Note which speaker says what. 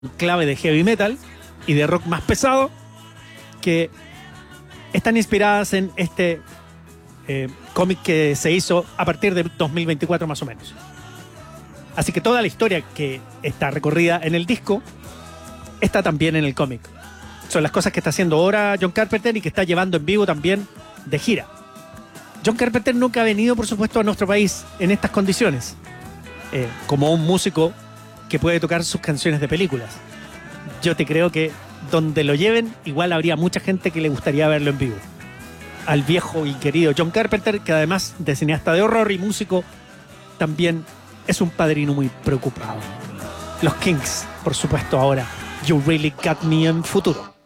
Speaker 1: clave de heavy metal y de rock más pesado que están inspiradas en este cómic que se hizo a partir de 2024 más o menos. Así que toda la historia que está recorrida en el disco está también en el cómic. Son las cosas que está haciendo ahora John Carpenter y que está llevando en vivo también de gira. John Carpenter nunca ha venido, por supuesto, a nuestro país en estas condiciones, como un músico que puede tocar sus canciones de películas. Yo te creo que donde lo lleven, igual habría mucha gente que le gustaría verlo en vivo. Al viejo y querido John Carpenter, que además de cineasta de horror y músico, también es un padrino muy preocupado. Los Kinks, por supuesto, ahora You Really Got Me en futuro.